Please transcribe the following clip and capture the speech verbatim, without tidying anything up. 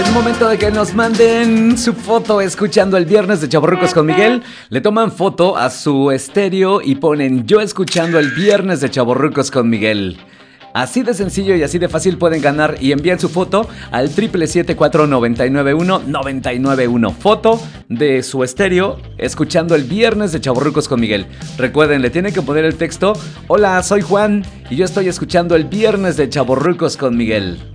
Es momento de que nos manden su foto escuchando el Viernes de Chavorrucos con Miguel. Le toman foto a su estéreo y ponen yo escuchando el Viernes de Chavorrucos con Miguel. Así de sencillo y así de fácil pueden ganar y envían su foto al triple siete cuatro nueve nueve uno nueve nueve uno. Foto de su estéreo escuchando el Viernes de Chavorrucos con Miguel. Recuerden, le tienen que poner el texto: hola, soy Juan y yo estoy escuchando el Viernes de Chavorrucos con Miguel.